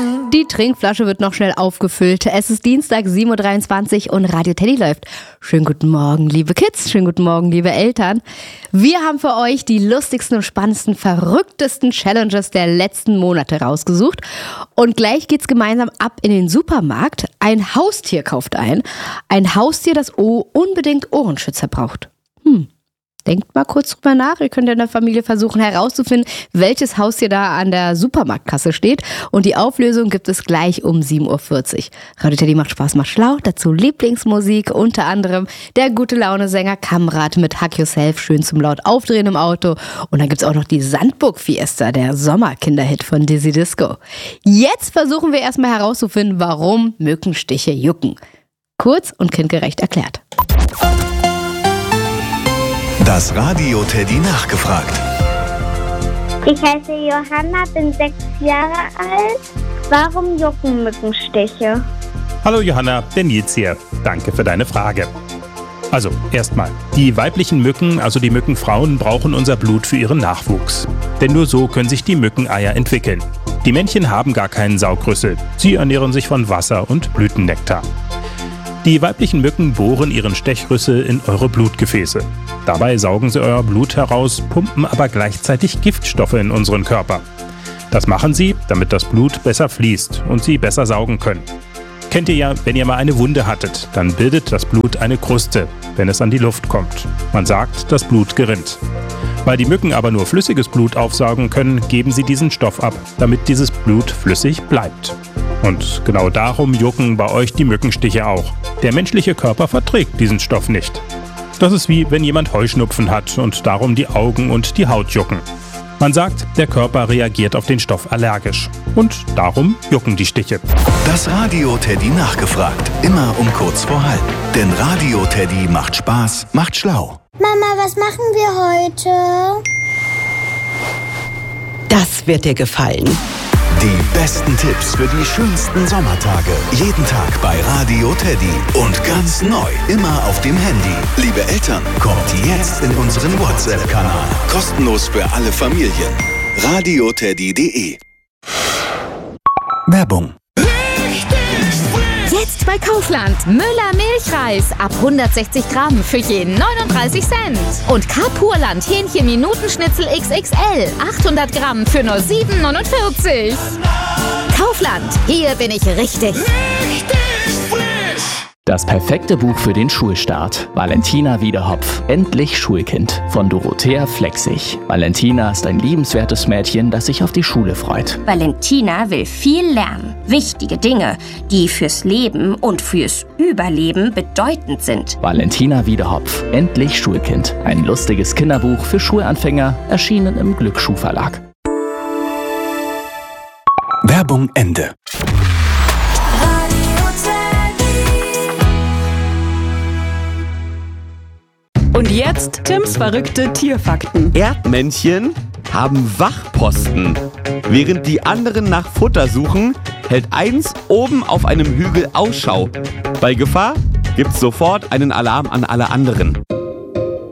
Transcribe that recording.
Die Trinkflasche wird noch schnell aufgefüllt. Es ist Dienstag, 7.23 Uhr und Radio Teddy läuft. Schönen guten Morgen, liebe Kids. Schönen guten Morgen, liebe Eltern. Wir haben für euch die lustigsten und spannendsten, verrücktesten Challenges der letzten Monate rausgesucht. Und gleich geht's gemeinsam ab in den Supermarkt. Ein Haustier kauft ein. Ein Haustier, das unbedingt Ohrenschützer braucht. Denkt mal kurz drüber nach. Ihr könnt in der Familie versuchen herauszufinden, welches Haustier da an der Supermarktkasse steht. Und die Auflösung gibt es gleich um 7.40 Uhr. Radio Teddy macht Spaß, macht schlau. Dazu Lieblingsmusik, unter anderem der Gute-Laune-Sänger Kamrat mit Hug Yourself, schön zum laut aufdrehen im Auto. Und dann gibt's auch noch die Sandburg-Fiesta, der Sommerkinderhit von Dizzy Disco. Jetzt versuchen wir erstmal herauszufinden, warum Mückenstiche jucken. Kurz und kindgerecht erklärt. Das Radio Teddy nachgefragt. Ich heiße Johanna, bin 6 Jahre alt. Warum jucken Mückenstiche? Hallo Johanna, der Nils hier. Danke für deine Frage. Also, erstmal. Die weiblichen Mücken, also die Mückenfrauen, brauchen unser Blut für ihren Nachwuchs. Denn nur so können sich die Mückeneier entwickeln. Die Männchen haben gar keinen Saugrüssel. Sie ernähren sich von Wasser und Blütennektar. Die weiblichen Mücken bohren ihren Stechrüssel in eure Blutgefäße. Dabei saugen sie euer Blut heraus, pumpen aber gleichzeitig Giftstoffe in unseren Körper. Das machen sie, damit das Blut besser fließt und sie besser saugen können. Kennt ihr ja, wenn ihr mal eine Wunde hattet, dann bildet das Blut eine Kruste, wenn es an die Luft kommt. Man sagt, das Blut gerinnt. Weil die Mücken aber nur flüssiges Blut aufsaugen können, geben sie diesen Stoff ab, damit dieses Blut flüssig bleibt. Und genau darum jucken bei euch die Mückenstiche auch. Der menschliche Körper verträgt diesen Stoff nicht. Das ist wie wenn jemand Heuschnupfen hat und darum die Augen und die Haut jucken. Man sagt, der Körper reagiert auf den Stoff allergisch. Und darum jucken die Stiche. Das Radio Teddy nachgefragt. Immer um kurz vor halb. Denn Radio Teddy macht Spaß, macht schlau. Mama, was machen wir heute? Das wird dir gefallen. Die besten Tipps für die schönsten Sommertage. Jeden Tag bei Radio Teddy. Und ganz neu, immer auf dem Handy. Liebe Eltern, kommt jetzt in unseren WhatsApp-Kanal. Kostenlos für alle Familien. radioteddy.de. Werbung. Jetzt bei Kaufland. Müller Milchreis ab 160 Gramm für je 39 Cent. Und Carpurland Hähnchen Minutenschnitzel XXL 800 Gramm für nur 7,49. Kaufland, hier bin ich richtig. Das perfekte Buch für den Schulstart. Valentina Wiedehopf. Endlich Schulkind. Von Dorothea Flexig. Valentina ist ein liebenswertes Mädchen, das sich auf die Schule freut. Valentina will viel lernen. Wichtige Dinge, die fürs Leben und fürs Überleben bedeutend sind. Valentina Wiedehopf. Endlich Schulkind. Ein lustiges Kinderbuch für Schulanfänger, erschienen im Glücksschuhverlag. Werbung Ende. Und jetzt Tims verrückte Tierfakten. Erdmännchen haben Wachposten. Während die anderen nach Futter suchen, hält eins oben auf einem Hügel Ausschau. Bei Gefahr gibt's sofort einen Alarm an alle anderen.